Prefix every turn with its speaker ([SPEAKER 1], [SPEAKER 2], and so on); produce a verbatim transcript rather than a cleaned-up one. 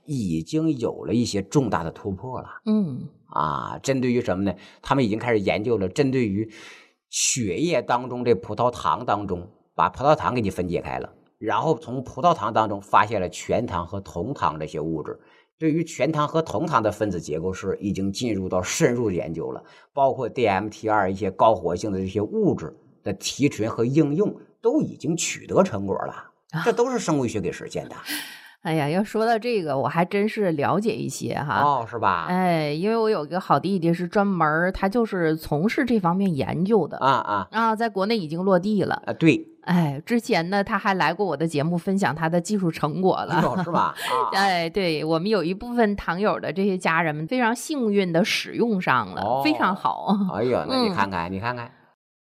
[SPEAKER 1] 已经有了一些重大的突破了。
[SPEAKER 2] 嗯
[SPEAKER 1] 啊，针对于什么呢？他们已经开始研究了，针对于血液当中这葡萄糖当中，把葡萄糖给你分解开了，然后从葡萄糖当中发现了全糖和酮糖这些物质。对于全糖和酮糖的分子结构式已经进入到深入研究了，包括 D M T 二 一些高活性的这些物质的提纯和应用都已经取得成果了，这都是生物医学给实现的。
[SPEAKER 2] 哎呀，要说到这个，我还真是了解一些哈。
[SPEAKER 1] 哦，是吧？
[SPEAKER 2] 哎，因为我有一个好弟弟是专门他就是从事这方面研究的
[SPEAKER 1] 啊啊
[SPEAKER 2] 啊，在国内已经落地了。
[SPEAKER 1] 啊，对。
[SPEAKER 2] 哎，之前呢，他还来过我的节目分享他的技术成果了，
[SPEAKER 1] 哦、是吧？啊，
[SPEAKER 2] 哎，对，我们有一部分糖友的这些家人们非常幸运的使用上了，
[SPEAKER 1] 哦、
[SPEAKER 2] 非常好。
[SPEAKER 1] 哎呀，那你看看，嗯、你看看。